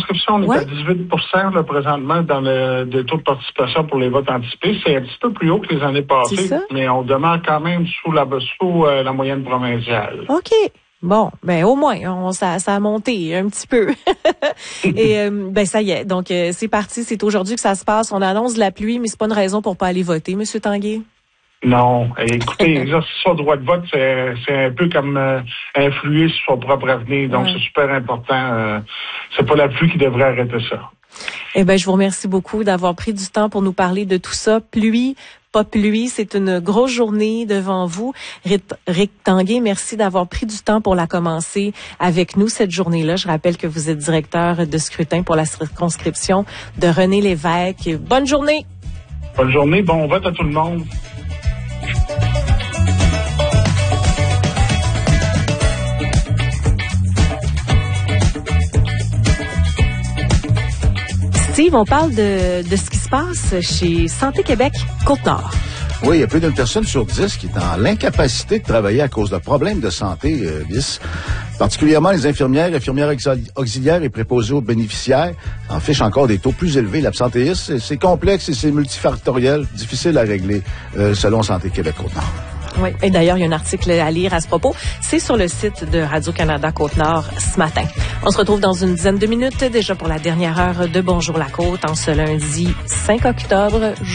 circonscription, on est à 18 là, présentement dans le taux de participation pour les votes anticipés. C'est un petit peu plus haut que les années passées, mais on demeure quand même sous la moyenne provinciale. OK. Bon, ben au moins, ça a monté un petit peu. Et ben ça y est, donc c'est parti, c'est aujourd'hui que ça se passe. On annonce de la pluie, mais c'est pas une raison pour pas aller voter, Monsieur Tanguay. Non. Écoutez, exercer son droit de vote, c'est un peu comme influer sur son propre avenir. Donc, c'est super important. C'est pas la pluie qui devrait arrêter ça. Eh ben, je vous remercie beaucoup d'avoir pris du temps pour nous parler de tout ça. Pluie, pas pluie, c'est une grosse journée devant vous. Rick Tanguay, merci d'avoir pris du temps pour la commencer avec nous cette journée-là. Je rappelle que vous êtes directeur de scrutin pour la circonscription de René Lévesque. Bonne journée. Bonne journée, bon vote à tout le monde. Steve, on parle de ce qui se passe chez Santé Québec Côte-Nord. Oui, il y a plus d'une personne sur 10 qui est en l'incapacité de travailler à cause de problèmes de santé, particulièrement les infirmières auxiliaires et préposés aux bénéficiaires en fichent encore des taux plus élevés. L'absentéisme, c'est complexe et c'est multifactoriel, difficile à régler, selon Santé Québec Côte-Nord. Oui, et d'ailleurs, il y a un article à lire à ce propos. C'est sur le site de Radio-Canada Côte-Nord ce matin. On se retrouve dans une dizaine de minutes déjà pour la dernière heure de Bonjour la Côte en ce lundi 5 octobre.